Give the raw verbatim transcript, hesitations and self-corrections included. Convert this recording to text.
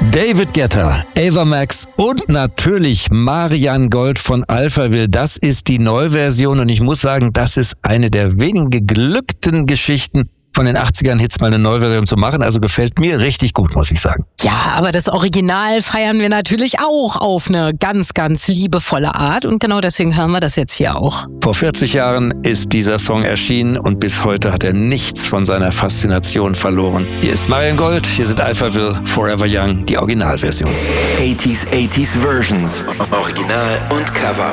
David Guetta, Ava Max und natürlich Marianne Gold von Alphaville. Das ist die Neuversion und ich muss sagen, das ist eine der wenigen geglückten Geschichten von den achtzigern-Hits, mal eine Neuversion zu machen. Also gefällt mir richtig gut, muss ich sagen. Ja, aber das Original feiern wir natürlich auch auf eine ganz, ganz liebevolle Art und genau deswegen hören wir das jetzt hier auch. Vor vierzig Jahren ist dieser Song erschienen und bis heute hat er nichts von seiner Faszination verloren. Hier ist Marianne Gold, hier sind Alphaville, Forever Young, die Originalversion. achtziger, achtziger Versions, Original und Cover.